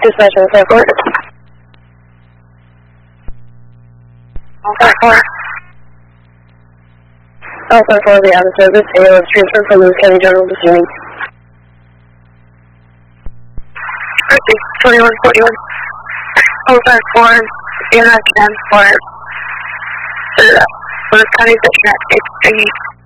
Dispatch on 4. 154. Alpha 4, we have a service. AO is transferred from Lewis County General to Phoenix. 2141. 054. EMS transport. Lewis County Dispatch 8.